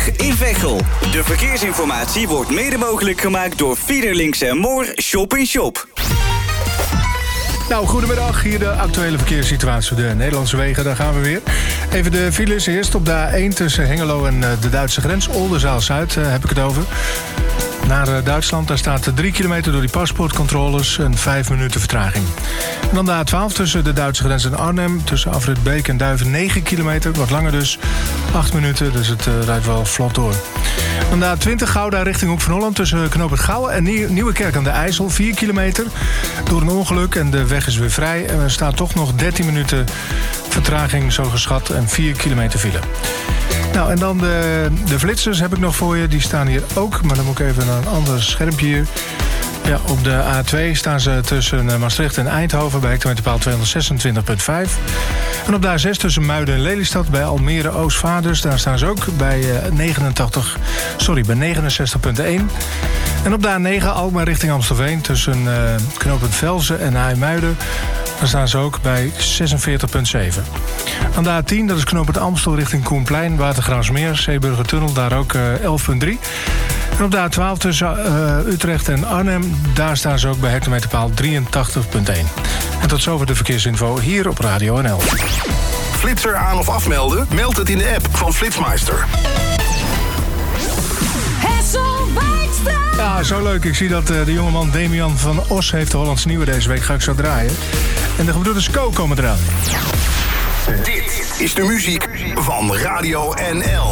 A20 in Veghel. De verkeersinformatie wordt mede mogelijk gemaakt door Fiederlinks en Moor Shop in Shop. Nou, goedemiddag. Hier de actuele verkeerssituatie op de Nederlandse wegen. Daar gaan we weer. Even de files. Eerst op de A1 tussen Hengelo en de Duitse grens. Oldenzaal-Zuid heb ik het over. Naar Duitsland, daar staat 3 kilometer door die paspoortcontroles en 5 minuten vertraging. En dan de A12 tussen de Duitse grens en Arnhem. Tussen Afrit Beek en Duiven 9 kilometer. Wat langer dus. 8 minuten, dus het rijdt wel vlot door. Dan de A20 Gouda richting Hoek van Holland. Tussen Knoop het Gouwen en Nieuwekerk aan de IJssel. 4 kilometer door een ongeluk en de weg is weer vrij. En er staat toch nog 13 minuten vertraging, zo geschat, en 4 kilometer file. Nou, en dan de flitsers heb ik nog voor je. Die staan hier ook, maar dan moet ik even naar een ander schermpje hier. Ja, op de A2 staan ze tussen Maastricht en Eindhoven bij hectometerpaal 226,5. En op de A6 tussen Muiden en Lelystad bij Almere Oostvaarders. Daar staan ze ook bij 69,1. En op de A9 Alkmaar richting Amstelveen tussen knooppunt Velzen en IJmuiden. Daar staan ze ook bij 46,7. Aan de A10, dat is knooppunt Amstel richting Koenplein, Watergraafsmeer, Zeeburgertunnel, daar ook 11,3. En op de A12 tussen Utrecht en Arnhem, daar staan ze ook bij hectometerpaal 83,1. En tot zover de verkeersinfo hier op Radio NL. Flitser aan of afmelden? Meld het in de app van Flitsmeister. Ja, zo leuk. Ik zie dat de jongeman Damian van Os heeft de Hollandse Nieuwe deze week. Ga ik zo draaien. En de gebroeders Co komen eraan. Dit is de muziek van Radio NL.